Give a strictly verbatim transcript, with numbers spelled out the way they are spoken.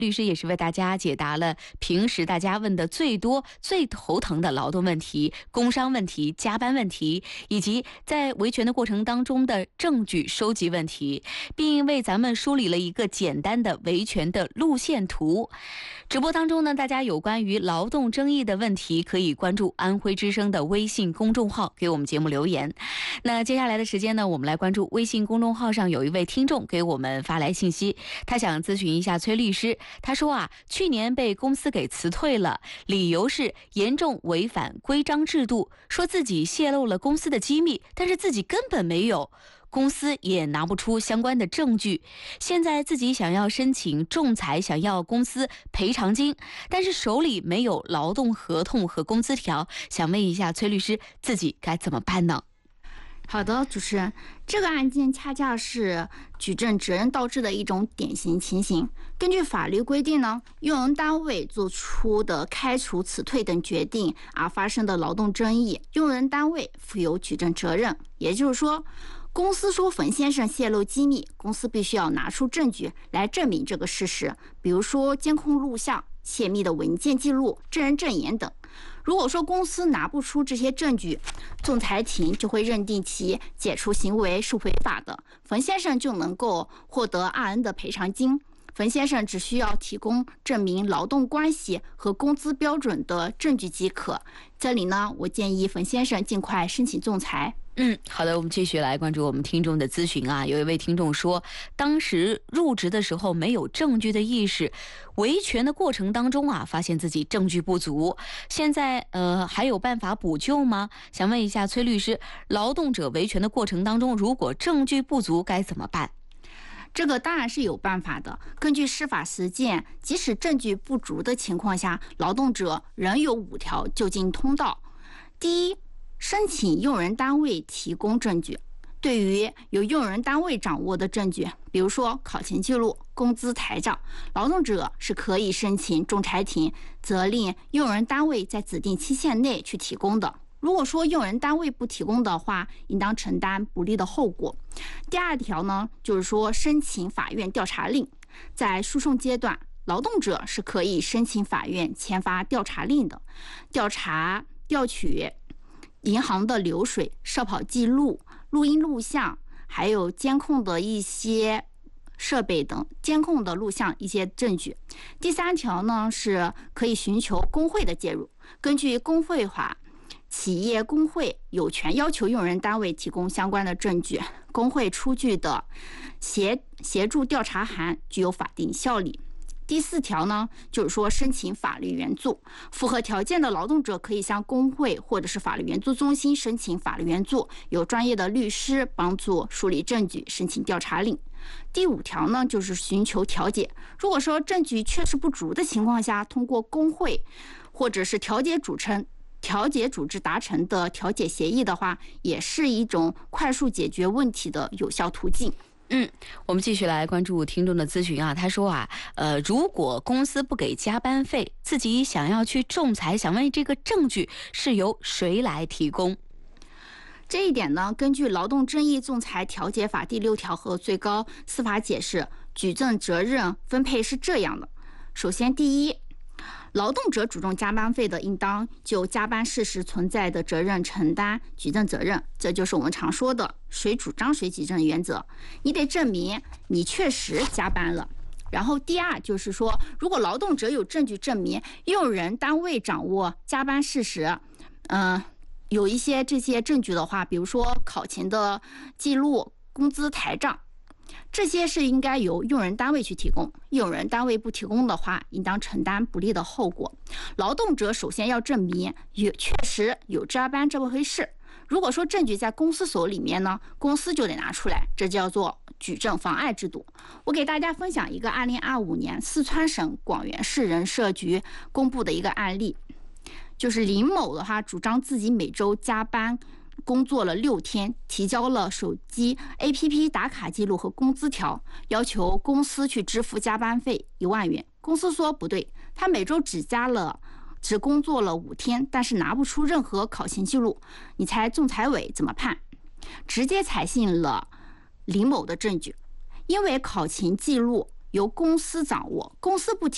律师也是为大家解答了平时大家问的最多、最头疼的劳动问题、工伤问题、加班问题，以及在维权的过程当中的证据收集问题，并为咱们梳理了一个简单的维权的路线图。直播当中呢，大家有关于劳动争议的问题，可以关注安徽之声的微信公众号，给我们节目留言。那接下来的时间呢，我们来关注微信公众号上有一位听众给我们发来信息，他想咨询一下崔律师。他说啊，去年被公司给辞退了，理由是严重违反规章制度，说自己泄露了公司的机密，但是自己根本没有。公司也拿不出相关的证据，现在自己想要申请仲裁，想要公司赔偿金，但是手里没有劳动合同和工资条，想问一下崔律师，自己该怎么办呢？ 好的，主持人，这个案件恰恰是举证责任倒置的一种典型情形。根据法律规定呢，用人单位做出的开除、辞退等决定而发生的劳动争议，用人单位负有举证责任。也就是说，公司说冯先生泄露机密，公司必须要拿出证据来证明这个事实，比如说监控录像、泄密的文件记录、证人证言等。如果说公司拿不出这些证据，仲裁庭就会认定其解除行为是违法的，冯先生就能够获得二 N 的赔偿金。冯先生只需要提供证明劳动关系和工资标准的证据即可。这里呢，我建议冯先生尽快申请仲裁。 嗯，好的，我们继续来关注我们听众的咨询啊。有一位听众说，当时入职的时候没有证据的意识，维权的过程当中啊，发现自己证据不足，现在呃还有办法补救吗？想问一下崔律师，劳动者维权的过程当中，如果证据不足该怎么办？ 这个当然是有办法的。根据司法实践，即使证据不足的情况下，劳动者仍有五条就近通道。第一，申请用人单位提供证据。对于有用人单位掌握的证据，比如说考勤记录、工资台账，劳动者是可以申请仲裁庭责令用人单位在指定期限内去提供的。如果说用人单位不提供的话，应当承担不利的后果。第二条呢，就是说申请法院调查令。在诉讼阶段，劳动者是可以申请法院签发调查令的，调查调取银行的流水、社保记录、录音录像，还有监控的一些设备等监控的录像一些证据。第三条呢，是可以寻求工会的介入。根据工会法，企业工会有权要求用人单位提供相关的证据，工会出具的协协助调查函具有法定效力。第四条呢，就是说申请法律援助，符合条件的劳动者可以向工会或者是法律援助中心申请法律援助，有专业的律师帮助梳理证据，申请调查令。第五条呢，就是寻求调解。如果说证据确实不足的情况下，通过工会或者是调解组成调解组织达成的调解协议的话，也是一种快速解决问题的有效途径。 嗯，我们继续来关注听众的咨询啊。他说啊，呃，如果公司不给加班费，自己想要去仲裁，想问这个证据是由谁来提供？ 这一点呢，根据《劳动争议仲裁调解法》第六条和最高司法解释，举证责任分配是这样的。首先，第一，劳动者主动加班费的，应当就加班事实存在的责任承担举证责任，这就是我们常说的谁主张谁举证原则。你得证明你确实加班了。然后第二就是说，如果劳动者有证据证明用人单位掌握加班事实，嗯、呃，有一些这些证据的话，比如说考勤的记录、工资台账，这些是应该由用人单位去提供，用人单位不提供的话，应当承担不利的后果。劳动者首先要证明有确实有加班这么回事。如果说证据在公司手里面呢，公司就得拿出来，这叫做举证妨碍制度。我给大家分享一个二零二五年四川省广元市人社局公布的一个案例，就是林某的话主张自己每周加班工作了六天，提交了手机 A P P 打卡记录和工资条，要求公司去支付加班费一万元。公司说不对，他每周只加了只工作了五天，但是拿不出任何考勤记录。你猜仲裁委怎么判？直接采信了林某的证据，因为考勤记录由公司掌握，公司不提